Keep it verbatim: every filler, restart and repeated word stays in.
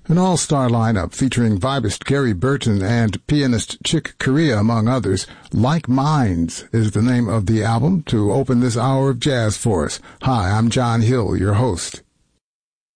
An all-star lineup featuring vibist Gary Burton and pianist Chick Corea, among others. Like Minds is the name of the album to open this hour of jazz for us. Hi, I'm John Hill, your host.